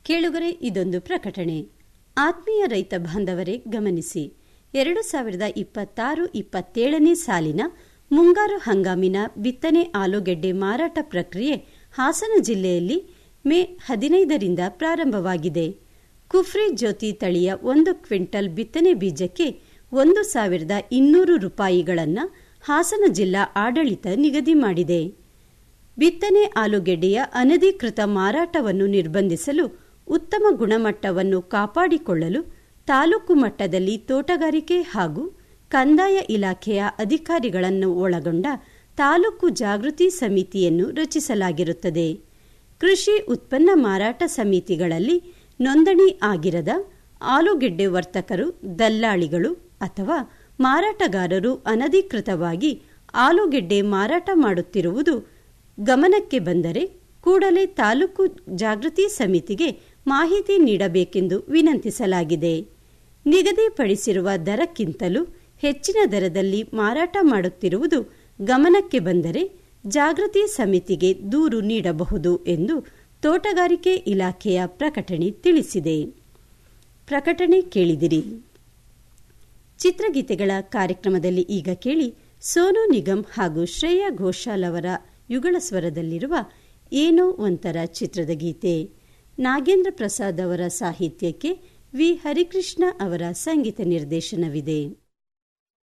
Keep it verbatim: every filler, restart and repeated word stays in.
ಕೇಳುಗರೆ, ಇದೊಂದು ಪ್ರಕಟಣೆ. ಆತ್ಮೀಯ ರೈತ ಬಾಂಧವರೇ, ಗಮನಿಸಿ. ಎರಡು ಸಾವಿರದ ಇಪ್ಪತ್ತಾರು ಇಪ್ಪತ್ತೇಳನೇ ಸಾಲಿನ ಮುಂಗಾರು ಹಂಗಾಮಿನ ಬಿತ್ತನೆ ಆಲೂಗೆಡ್ಡೆ ಮಾರಾಟ ಪ್ರಕ್ರಿಯೆ ಹಾಸನ ಜಿಲ್ಲೆಯಲ್ಲಿ ಮೇ ಹದಿನೈದರಿಂದ ಪ್ರಾರಂಭವಾಗಿದೆ. ಕುಫ್ರಿ ಜ್ಯೋತಿ ತಳಿಯ ಒಂದು ಕ್ವಿಂಟಲ್ ಬಿತ್ತನೆ ಬೀಜಕ್ಕೆ ಒಂದು ಸಾವಿರದ ಇನ್ನೂರು ರೂಪಾಯಿಗಳನ್ನು ಹಾಸನ ಜಿಲ್ಲಾ ಆಡಳಿತ ನಿಗದಿ ಮಾಡಿದೆ. ಬಿತ್ತನೆ ಆಲೂಗೆಡ್ಡೆಯ ಅನಧಿಕೃತ ಮಾರಾಟವನ್ನು ನಿರ್ಬಂಧಿಸಲು, ಉತ್ತಮ ಗುಣಮಟ್ಟವನ್ನು ಕಾಪಾಡಿಕೊಳ್ಳಲು ತಾಲೂಕು ಮಟ್ಟದಲ್ಲಿ ತೋಟಗಾರಿಕೆ ಹಾಗೂ ಕಂದಾಯ ಇಲಾಖೆಯ ಅಧಿಕಾರಿಗಳನ್ನು ಒಳಗೊಂಡ ತಾಲೂಕು ಜಾಗೃತಿ ಸಮಿತಿಯನ್ನು ರಚಿಸಲಾಗಿರುತ್ತದೆ. ಕೃಷಿ ಉತ್ಪನ್ನ ಮಾರಾಟ ಸಮಿತಿಗಳಲ್ಲಿ ನೋಂದಣಿ ಆಗಿರದ ಆಲೂಗೆಡ್ಡೆ ವರ್ತಕರು, ದಲ್ಲಾಳಿಗಳು ಅಥವಾ ಮಾರಾಟಗಾರರು ಅನಧಿಕೃತವಾಗಿ ಆಲೂಗೆಡ್ಡೆ ಮಾರಾಟ ಮಾಡುತ್ತಿರುವುದು ಗಮನಕ್ಕೆ ಬಂದರೆ ಕೂಡಲೇ ತಾಲೂಕು ಜಾಗೃತಿ ಸಮಿತಿಗೆ ಮಾಹಿತಿ ನೀಡಬೇಕೆಂದು ವಿನಂತಿಸಲಾಗಿದೆ. ನಿಗದಿಪಡಿಸಿರುವ ದರಕ್ಕಿಂತಲೂ ಹೆಚ್ಚಿನ ದರದಲ್ಲಿ ಮಾರಾಟ ಮಾಡುತ್ತಿರುವುದು ಗಮನಕ್ಕೆ ಬಂದರೆ ಜಾಗೃತಿ ಸಮಿತಿಗೆ ದೂರು ನೀಡಬಹುದು ಎಂದು ತೋಟಗಾರಿಕೆ ಇಲಾಖೆಯ ಪ್ರಕಟಣೆ ತಿಳಿಸಿದೆ. ಪ್ರಕಟಣೆ ಕೇಳಿದಿರಿ. ಚಿತ್ರಗೀತೆಗಳ ಕಾರ್ಯಕ್ರಮದಲ್ಲಿ ಈಗ ಕೇಳಿ ಸೋನು ನಿಗಮ್ ಹಾಗೂ ಶ್ರೇಯಾ ಘೋಷಾಲ್ ಅವರ ಯುಗಳ ಸ್ವರದಲ್ಲಿರುವ ಏನೋ ಒಂಥರ ಚಿತ್ರದ ಗೀತೆ. ನಾಗೇಂದ್ರ ಪ್ರಸಾದ್ ಅವರ ಸಾಹಿತ್ಯಕ್ಕೆ ವಿ ಹರಿಕೃಷ್ಣ ಅವರ ಸಂಗೀತ ನಿರ್ದೇಶನವಿದೆ.